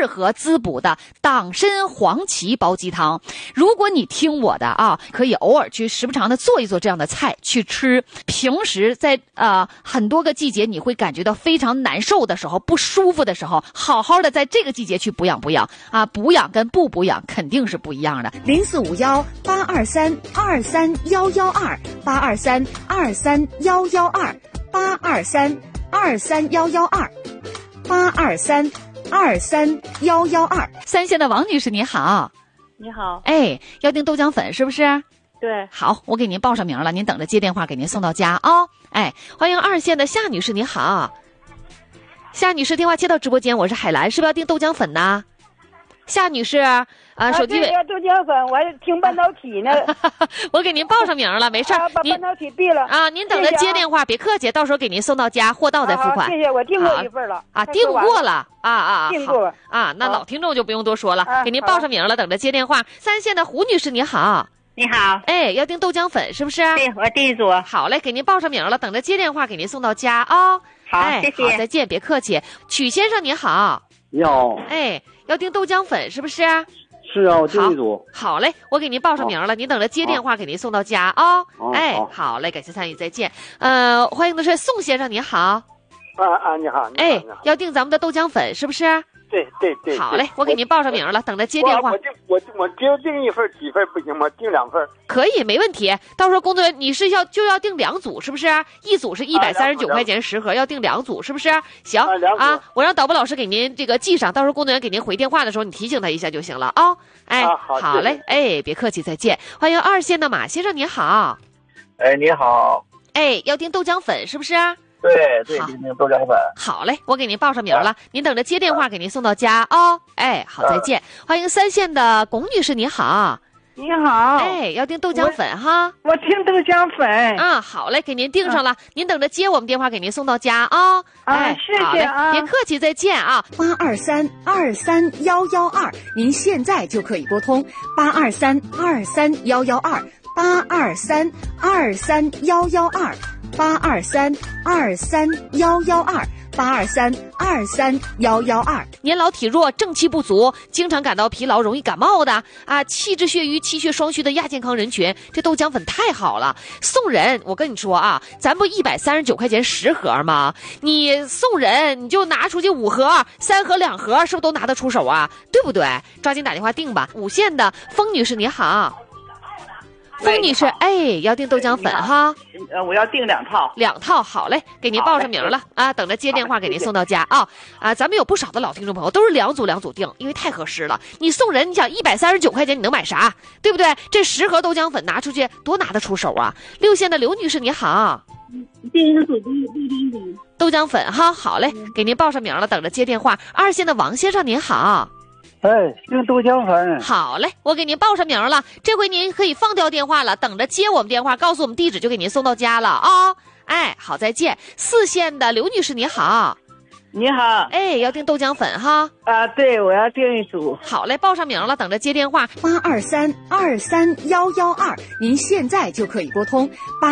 适合滋补的党参黄芪煲鸡汤。如果你听我的啊，可以偶尔去时不常的做一做这样的菜去吃。平时在很多个季节你会感觉到非常难受的时候，不舒服的时候，好好的在这个季节去补养补养啊，补养跟不补养肯定是不一样的。 823-232-112，823-232-112，823-232-112。 三线的王女士你好。 你好， 哎，要订豆浆粉是不是？ 对， 好，我给您报上名了，您等着接电话给您送到家啊。哎，欢迎二线的夏女士你好。夏女士电话接到直播间，我是海兰，是不是要订豆浆粉呢？夏女士手机对呀，豆浆粉，我还听半导体呢。 我给您报上名了，没事把半导体闭了啊。您等着接电话，别客气，到时候给您送到家，货到再付款。 谢谢，我订过一份了啊，订过了订过啊。那老听众就不用多说了，给您报上名了，等着接电话。三线的胡女士你好。 你好， 哎，要订豆浆粉是不是？ 对，我订一组。 好嘞，给您报上名了，等着接电话给您送到家啊。 好，谢谢。 好，再见，别客气。曲先生你好。 你好。 哎，要订豆浆粉是不是？ 是啊，我订一组。 好嘞，我给您报上名了，您等着接电话给您送到家啊。哎，好嘞，感谢参与，再见。欢迎的是宋先生你好。 你好。 哎，要订咱们的豆浆粉是不是？ 对。 好嘞，我给您报上名了，等着接电话。 我只有订一份，几份不行吗？订2份。 可以，没问题。到时候工作人员你是就要订2组，是不是？一组是139块钱10盒，要订2组，是不是？行啊，我让导播老师给您这个记上，到时候工作人员给您回电话的时候，你提醒他一下就行了啊。哎，好嘞，哎，别客气，再见。欢迎二线的马先生，你好。 哎，你好。 哎，要订豆浆粉是不是？ 对，订豆浆粉。 好嘞，我给您报上名了，您等着接电话给您送到家啊。哎，好，再见。欢迎三线的龚女士，你好。 你好。 哎，要订豆浆粉哈。 我订豆浆粉啊，好嘞，给您订上了，您等着接我们电话给您送到家啊。哎， 谢谢啊， 别客气，再见啊。 823-23112，您现在就可以拨通823-23112，823-23112，823-23112，823-23112。 年老体弱、正气不足，经常感到疲劳、容易感冒的啊，气滞血瘀、气血双虚的亚健康人群，这豆浆粉太好了。送人，我跟你说啊，咱不139块钱10盒吗？你送人，你就拿出去5盒、3盒、2盒，是不是都拿得出手啊？对不对？抓紧打电话订吧。5线的风女士你好。风女士，哎，要订豆浆粉哈。 我要订2套。 2套，好嘞，给您报上名了啊，等着接电话给您送到家啊。咱们有不少的老听众朋友都是2组订，因为太合适了。你送人，你想139块钱，你能买啥？对不对？这10盒豆浆粉拿出去，多拿得出手啊！6线的刘女士你好。 订1组豆浆粉哈，好嘞，给您报上名了，等着接电话。2线的王先生您好。 哎，订豆浆粉。 好嘞，我给您报上名了，这回您可以放掉电话了，等着接我们电话，告诉我们地址就给您送到家了啊。哎，好，再见。4线的刘女士你好。 你好。 哎，要订豆浆粉哈。 对，我要订1组。 好嘞，报上名了，等着接电话。 823-23112，您现在就可以拨通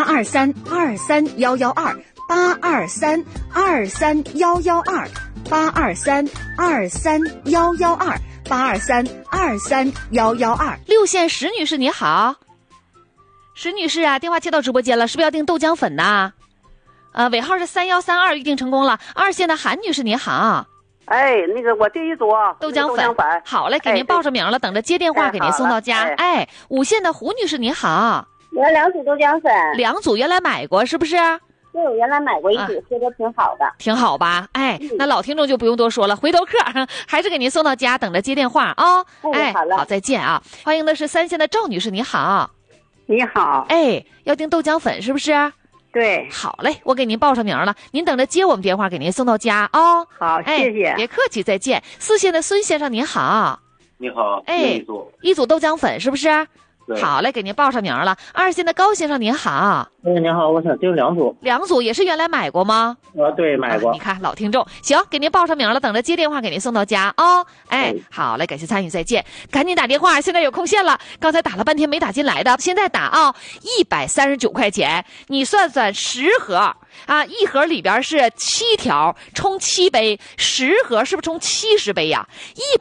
823-23112，823-23112，823-23112，823-23112。 6线石女士你好。石女士啊，电话接到直播间了，是不是要订豆浆粉呢？尾号是3132，预定成功了。2线的韩女士你好。 哎，那个我订1组豆浆粉。好嘞，给您报上名了，等着接电话给您送到家。哎，5线的胡女士你好。 我要2组豆浆粉。 2组原来买过是不是？ 对，我原来买过1组，喝的挺好的。 挺好吧？哎，那老听众就不用多说了，回头客还是给您送到家，等着接电话啊。哎，好，再见啊！欢迎的是3线的赵女士，你好。 你好。 哎，要订豆浆粉是不是？ 对。 好嘞，我给您报上名了，您等着接我们电话给您送到家啊。 好，谢谢。 别客气，再见。4线的孙先生您好。 你好。 哎，1组豆浆粉是不是？好嘞，给您报上名了。2线的高先生您好。 你好，我想订2组。 2组也是原来买过吗？ 对，买过。 你看老听众，行，给您报上名了，等着接电话给您送到家啊。哎，好嘞，感谢参与，再见。赶紧打电话，现在有空线了。刚才打了半天没打进来的，现在打啊，139块钱，你算算10盒啊，1盒里边是7条，冲7杯，10盒是不是冲70杯呀